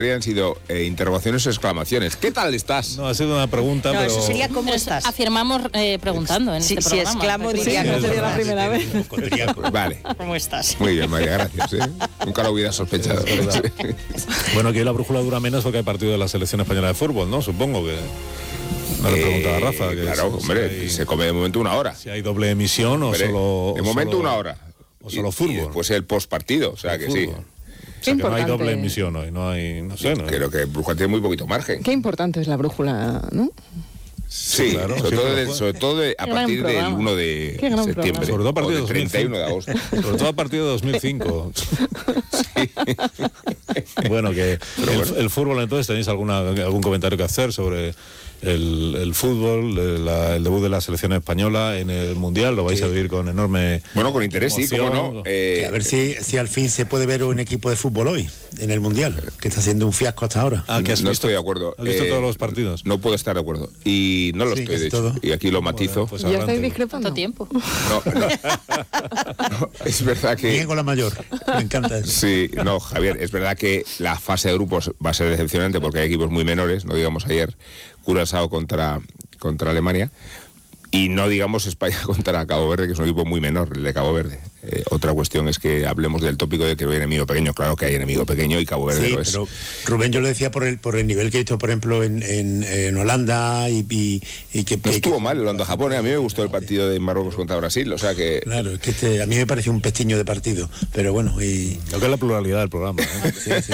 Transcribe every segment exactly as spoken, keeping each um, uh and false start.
Han sido eh, interrogaciones o exclamaciones. ¿Qué tal estás? No, ha sido una pregunta, no, pero... eso sería ¿cómo estás? Afirmamos eh, preguntando en sí, este si programa. exclamo, diría sí, que no sería la primera vez. Vale. ¿Cómo estás? Muy bien, María, gracias. ¿eh? Nunca lo hubiera sospechado. Bueno, que la brújula dura menos porque hay partido de la selección española de fútbol, ¿no? Supongo que... No le preguntaba a Rafa. Que claro, si, hombre, si hay, se come de momento una hora. Si hay doble emisión o hombre, solo... De o momento solo, una hora. O solo y, fútbol. Y después el postpartido, o sea que fútbol. sí. O sea, que no hay doble emisión hoy, no hay, no sé, no. Creo que Brújula tiene muy poquito margen. Qué importante es la brújula, ¿no? Sí, sí, claro, sobre, sí, todo de, sobre todo de, a partir del uno de septiembre. Sobre todo a partir del treinta y uno de agosto. Sobre todo a partir de dos mil cinco. Sí. Bueno, que el, bueno. el fútbol, entonces, ¿tenéis alguna, algún comentario que hacer sobre el, el fútbol, la, el debut de la selección española en el Mundial? ¿Lo vais sí. a vivir con enorme Bueno, con interés, emoción, sí, cómo no. Eh, a ver si, si al fin se puede ver un equipo de fútbol hoy, en el Mundial, que está siendo un fiasco hasta ahora. Ah, que has no visto, estoy de acuerdo. ¿Has visto eh, todos los partidos? No puedo estar de acuerdo. Y no lo sí, estoy, de hecho. Todo. Y aquí lo matizo. Bueno, pues ¿ya estáis discrepando? ¿Cuánto tiempo? No, no, no, es verdad que... Bien con la mayor, me encanta eso. Sí, no, Javier, es verdad que la fase de grupos va a ser decepcionante porque hay equipos muy menores, no digamos ayer Curazao contra, contra Alemania, y no digamos España contra Cabo Verde, que es un equipo muy menor, el de Cabo Verde. Eh, otra cuestión es que hablemos del tópico de que no hay enemigo pequeño. Claro que hay enemigo pequeño y Cabo Verde sí, lo es. Pero Rubén, yo lo decía por el por el nivel que he visto, por ejemplo, en, en, en Holanda y, y, y que... No estuvo que, mal Holanda-Japón, ¿eh? A mí me gustó el partido de Marruecos contra Brasil, o sea que... Claro, es que este, a mí me pareció un pestiño de partido, pero bueno, y... Lo que es la pluralidad del programa, ¿eh? Sí, sí.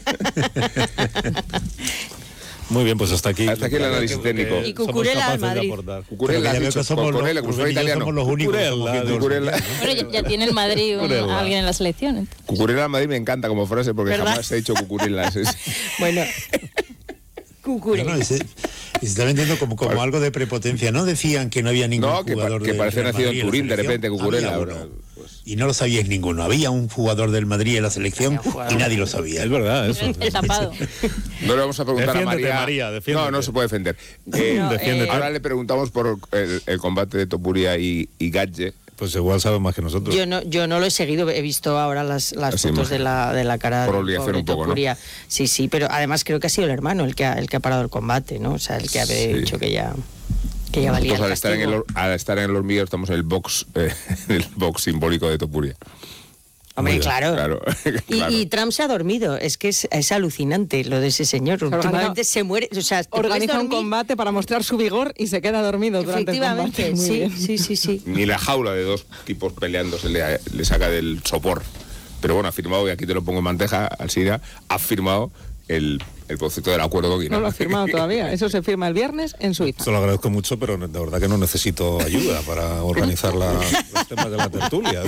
Muy bien, pues hasta aquí. Hasta aquí el análisis que, técnico. Y Cucurella al Madrid. Cucurella, dicho, somos Cucurella, como si italiano. Somos los únicos. Cucurella, Cucurella. Pero ya, ya tiene el Madrid un, alguien en la selección. Entonces. Cucurella al Madrid me encanta como frase porque ¿verdad? Jamás se ha dicho Cucurella. Es, es... Bueno, Cucurella. No, no, se, se está vendiendo como, como bueno. algo de prepotencia. No decían que no había ningún no, que jugador pa, que de parece nacido en Turín, de repente Cucurella. Pues. Y no lo sabíais ninguno. Había un jugador del Madrid en la selección y nadie lo sabía. Es verdad, eso. El, el tapado. No le vamos a preguntar defiéndete, a María. María no, no se puede defender. Eh, no, eh, ahora le preguntamos por el, el combate de Topuria y, y Gatge. Pues igual sabe más que nosotros. Yo no, yo no lo he seguido, he visto ahora las, las Así fotos de la, de la cara por de obligación un poco, Topuria. ¿no? Sí, sí, pero además creo que ha sido el hermano el que ha, el que ha parado el combate, ¿no? O sea, el que ha sí. dicho que ya... Que ya valía Nosotros el al, estar en el, al estar en el hormiguero estamos en el box, eh, el box simbólico de Topuria. Hombre, claro. Claro, y, claro. y Trump se ha dormido. Es que es, es alucinante lo de ese señor. Se Últimamente se muere. O sea, organiza un combate para mostrar su vigor y se queda dormido durante el combate. Sí, bien. sí, sí, sí. Ni la jaula de dos tipos peleando se le, le saca del sopor. Pero bueno, ha firmado, y aquí te lo pongo en bandeja, Alsina, ha firmado el, el concepto del acuerdo. No lo ha firmado todavía. Eso se firma el viernes en Suiza. Se lo agradezco mucho, pero de verdad que no necesito ayuda para organizar la, los temas de la tertulia.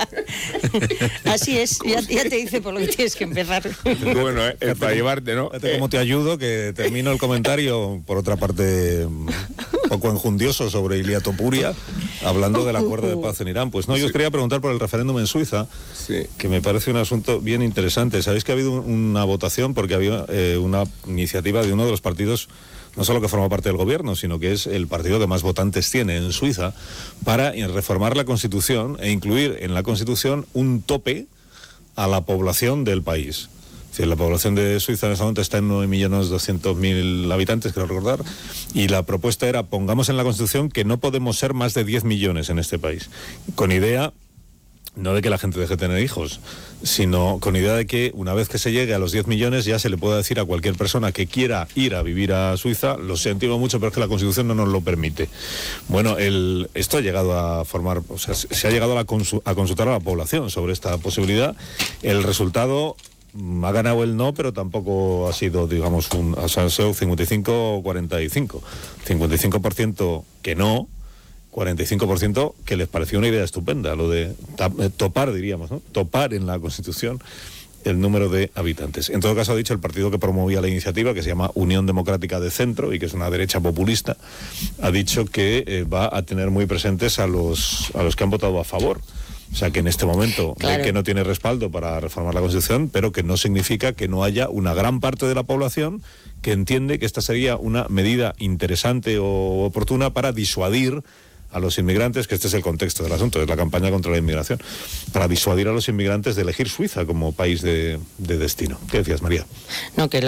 Así es, ya, ya te dice por lo que tienes que empezar. Bueno, eh, es para llevarte, ¿no? Fíjate cómo te ayudo, que termino el comentario, por otra parte, un poco enjundioso sobre Ilia Topuria, hablando del acuerdo de paz en Irán. Pues no, yo os quería preguntar por el referéndum en Suiza, sí. que me parece un asunto bien interesante. Sabéis que ha habido una votación porque había eh, una iniciativa de uno de los partidos, no solo que forma parte del gobierno, sino que es el partido que más votantes tiene en Suiza, para reformar la Constitución e incluir en la Constitución un tope a la población del país. Es decir, la población de Suiza en este momento está en nueve millones doscientos mil habitantes, creo recordar, y la propuesta era, pongamos en la Constitución que no podemos ser más de diez millones en este país, con idea no de que la gente deje de tener hijos, sino con idea de que una vez que se llegue a los diez millones ya se le pueda decir a cualquier persona que quiera ir a vivir a Suiza, lo sentimos mucho, pero es que la Constitución no nos lo permite. Bueno, el, esto ha llegado a formar, o sea, se ha llegado a, la consu, a consultar a la población sobre esta posibilidad. El resultado ha ganado el no, pero tampoco ha sido, digamos, un, o sea, ha sido cincuenta y cinco cuarenta y cinco. cincuenta y cinco por ciento que no, cuarenta y cinco por ciento que les pareció una idea estupenda, lo de topar, diríamos, ¿no? Topar en la Constitución el número de habitantes. En todo caso, ha dicho el partido que promovía la iniciativa, que se llama Unión Democrática de Centro y que es una derecha populista, ha dicho que eh, va a tener muy presentes a los, a los que han votado a favor. O sea, que en este momento claro. que no tiene respaldo para reformar la Constitución, pero que no significa que no haya una gran parte de la población que entiende que esta sería una medida interesante o oportuna para disuadir a los inmigrantes, que este es el contexto del asunto, es la campaña contra la inmigración, para disuadir a los inmigrantes de elegir Suiza como país de, de destino. ¿Qué decías, María? No, que